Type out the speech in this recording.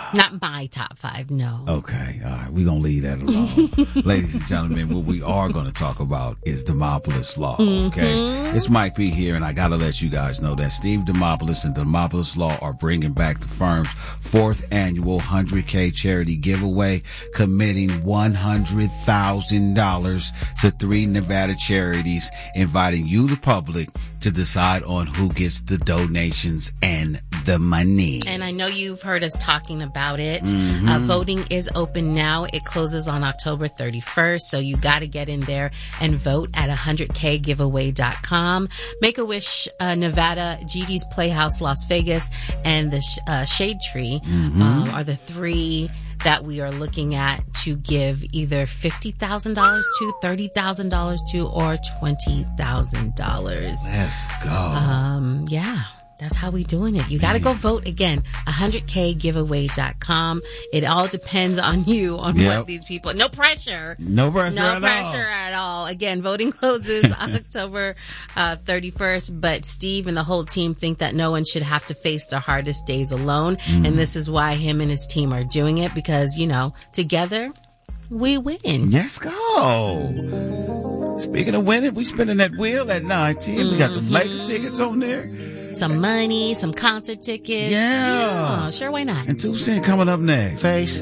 Not my top 5, no. Okay, all right. We're going to leave that alone. Ladies and gentlemen, what we are going to talk about is Demopoulos Law, okay? It's Mike B here, and I got to let you guys know that Steve Demopoulos and Demopoulos Law are bringing back the firm's 4th annual 100K charity giveaway, committing $100,000 to 3 Nevada charities, inviting you, the public, to decide on who gets the donations and the money. And I know you've heard us talking about it. Voting is open now. It closes on October 31st. So you got to get in there and vote at 100kgiveaway.com. Make-A-Wish, Nevada, Gigi's Playhouse, Las Vegas, and the Shade Tree are the 3 that we are looking at to give either $50,000 to, $30,000 to, or $20,000. Let's go. Yeah. That's how we doing it. You got to go vote again. 100kgiveaway.com. It all depends on you, on what these people. No pressure. No pressure at all. Again, voting closes October 31st. But Steve and the whole team think that no one should have to face their hardest days alone. And this is why him and his team are doing it, because, you know, together we win. Let's go. Speaking of winning, we spinning that wheel at 9:10. We got the Laker tickets on there. Some money, some concert tickets. Yeah. Sure, why not? And 2 Cent coming up next. Face.